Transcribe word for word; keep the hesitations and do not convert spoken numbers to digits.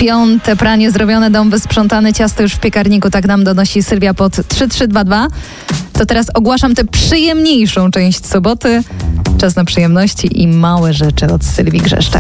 Piąte pranie zrobione, dom wysprzątany, ciasto już w piekarniku, tak nam donosi Sylwia pod trzy trzy dwa dwa. To teraz ogłaszam tę przyjemniejszą część soboty. Czas na przyjemności i małe rzeczy od Sylwii Grzeszczak.